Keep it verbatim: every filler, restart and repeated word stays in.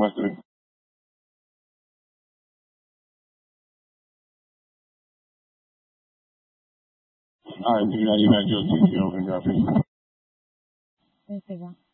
Muestre. Ah, mira, ahí me dio, sí, sí, no, venga, sí. Espera.